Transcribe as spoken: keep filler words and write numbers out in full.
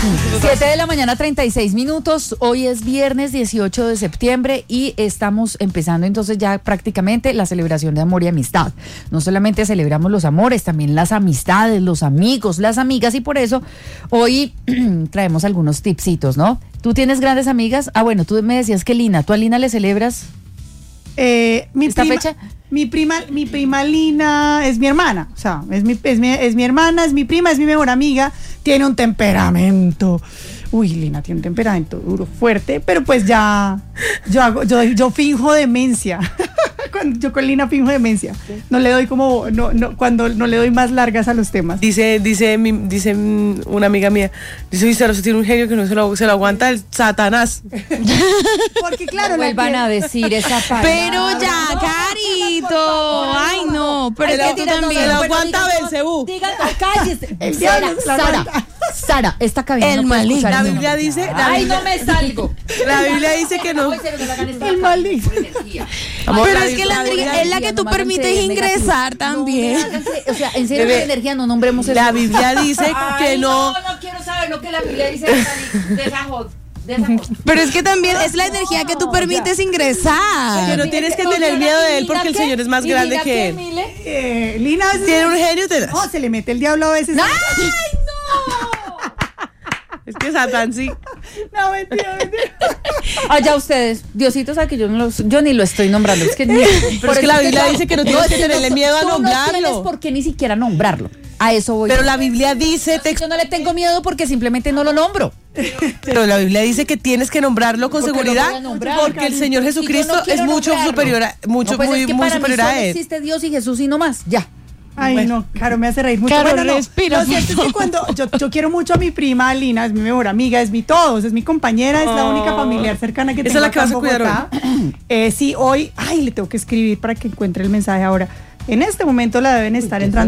siete de la mañana, treinta y seis minutos. Hoy es viernes dieciocho de septiembre y estamos empezando entonces ya prácticamente la celebración de amor y amistad. No solamente celebramos los amores, también las amistades, los amigos, las amigas, y por eso hoy traemos algunos tipsitos, ¿no? ¿Tú tienes grandes amigas? Ah, bueno, tú me decías que Lina, ¿tú a Lina le celebras eh, mi esta prima, fecha? Mi prima, mi prima Lina es mi hermana, o sea, es mi, es mi, es mi hermana, es mi prima, es mi mejor amiga, tiene un temperamento. Uy, Lina tiene un temperamento duro, fuerte, pero pues ya, yo hago, yo, yo finjo demencia. Cuando yo con Lina finjo demencia. No le doy como, no, no, cuando no le doy más largas a los temas. Dice, dice, mi, dice una amiga mía, dice, uy, se tiene un genio que no se lo, se lo aguanta el Satanás. Porque claro, No la vuelvan que- a decir esa palabra. Pero ya, Carito. Ay, no. Pero es Pero que tú tú también. no, Bueno, aguanta digan, Belcebú. Digan, no, cállese. El Sara, diablo se la Sara, aguanta. Sara, esta cabina El no puede maligno. escuchar La ni Biblia una. dice, la Ay, Biblia, no me salgo. la Biblia dice que no. El maligno. Amor, Pero la es que Biblia- la energía es la que tú no me hagan permites creer ingresar negativo. también. No me hagan creer. O sea, en serio, Bebé, de energía no nombremos eso. La Biblia dice que Ay, no. No, no quiero saber lo que la Biblia dice de esa, de esa hot, de esa hot. Pero es que también es la energía que tú permites Que ingresar. no tienes que tener miedo de él porque el Señor es más grande que él. Eh, Lina a veces Tiene un genio, te das. no, se le mete el diablo a veces. ¡Ay, no! Es que Satán sí. No, mentira, mentira. Allá ustedes, Diosito sabe que yo, no los, yo ni lo estoy nombrando. Es que ni, Pero es que la Biblia dice que no tienes es que tenerle miedo a tú No tienes nombrarlo. por qué ni siquiera nombrarlo. A eso voy. Pero la Biblia dice, te- Yo no le tengo miedo porque simplemente no lo nombro. pero la Biblia dice que tienes que nombrarlo con ¿Por qué lo seguridad voy a nombrar, porque el Señor Si yo Jesucristo no quiero es mucho nombrarlo. superior a, mucho No, pues muy es que muy para mí superior a solo él. existe Dios y Jesús y no más. Ya. Ay, Bueno. no, Caro, me hace reír mucho. Caro, Bueno, no, respira, Lo cierto por es que cuando yo, yo quiero mucho a mi prima Lina, es mi mejor amiga, es mi todo, es mi compañera, es la Oh. única familiar cercana que Esa tengo es la que acá vas en a cuidar Bogotá. Eh, sí, hoy, ay, le tengo que escribir para que encuentre el mensaje ahora. En este momento la deben estar entrando